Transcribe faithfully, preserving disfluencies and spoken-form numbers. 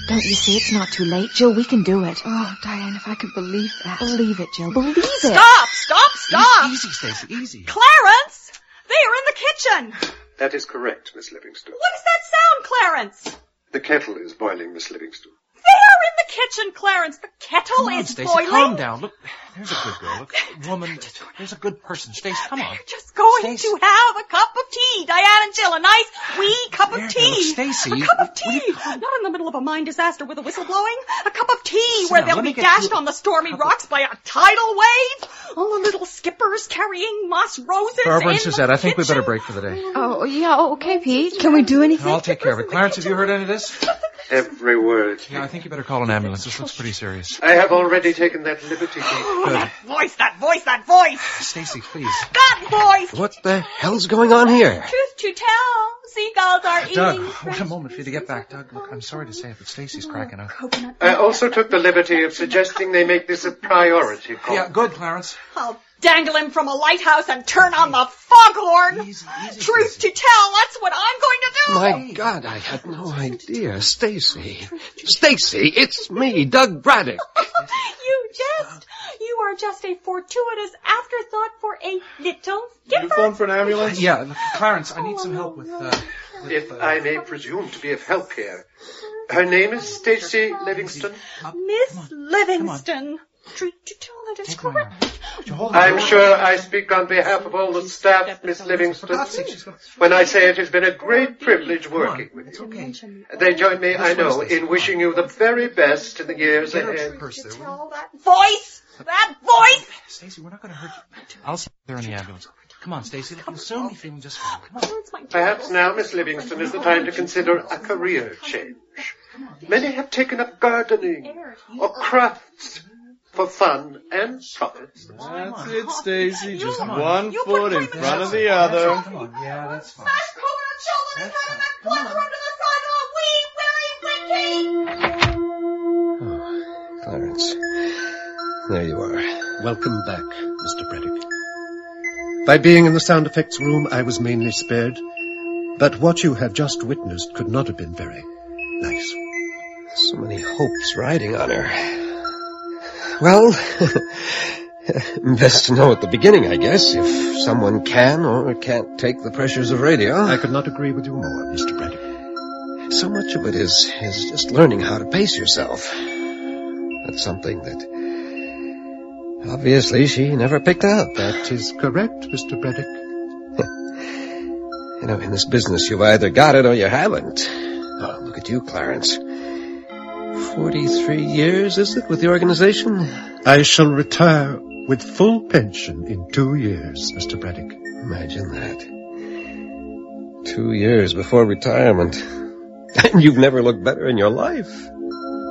Don't you see it's not too late, Jill? We can do it. Oh, Diane, if I could believe that. Believe it, Jill. Believe it. Stop! Stop! Stop! Easy, Stacy, easy. Clarence! They are in the kitchen! That is correct, Miss Livingston. What is that sound, Clarence? The kettle is boiling, Miss Livingston. They are in the kitchen, Clarence. The kettle Come on, is Stacy, boiling. calm down. Look, there's a good girl. Look, woman, there's a good person. Stacy, come on. They're just going Stacey. to have a cup of tea. Diane and Jill, a nice wee cup There, of there, tea. look, Stacey, A cup of will tea. you- Not in the middle of a mine disaster with a whistle blowing. A cup of tea Sit where down, they'll let be me get dashed you a on the stormy cup of- rocks by a tidal wave. All the little skippers carrying moss roses. Barbara and in Suzette, the I think we better kitchen. break for the day. Oh, yeah, okay, Pete. Can we do anything? I'll take care of it. Clarence, have you heard any of this? Every word. Yeah, I think you better call an ambulance. This looks pretty serious. I have already taken that liberty. Oh, Good. that voice, that voice, that voice. Stacy, please. That voice. What the hell's going on here? Truth to tell, seagulls are Doug, eating what a moment for you to get back. Doug, look, I'm sorry to say it, but Stacy's cracking up. coconut. I also took the liberty of suggesting they make this a priority call. Yeah, good, Clarence. I'll dangle him from a lighthouse and turn on the foghorn. Easy, easy, Truth Stacy. to tell, that's what I'm going to do. My God, I had no idea. Stacy. Stacy, it's me, Doug Braddock. You just, you are just a fortuitous afterthought for a little You skipper. phone for an ambulance? Yeah, look, Clarence, I need some help with, uh... with, If uh, I may presume to be of help here. Her name is Stacy Livingston. Miss Livingston. Truth to tell, that is Take my correct. arm. Would you hold I'm on? sure I speak on behalf of all the staff, Miss Livingston, when I say it has been a great privilege working with It's you. okay. They join me, I know, in wishing you the very best in the years Get her ahead. purse there, will you? Tell that voice, that voice. Stacy, we're not going to hurt you. I'll see you there in the ambulance. Come on, Stacy. You'll soon be feeling just fine. Come on. It's my Perhaps now, Miss Livingston, is the time to consider a career change. Many have taken up gardening or crafts for fun and profit. That's it, Stacy. Just Come on. one You foot in put front of the That's other. right. Come on. Yeah, that's fine. Smash coconut children and turn that cluster under the sidewalk. Wee, very wicked. Oh, Clarence. There you are. Welcome back, Mister Braddock. By being in the sound effects room, I was mainly spared, but what you have just witnessed could not have been very nice. So many hopes riding on her. Well, best to know at the beginning, I guess, if someone can or can't take the pressures of radio. I could not agree with you more, Mister Braddock. So much of it is, is just learning how to pace yourself. That's something that obviously she never picked up. That is correct, Mister Braddock. You know, in this business, you've either got it or you haven't. Oh, look at you, Clarence. Forty-three years, is it, with the organization? I shall retire with full pension in two years, Mister Braddock. Imagine that. Two years before retirement. And you've never looked better in your life.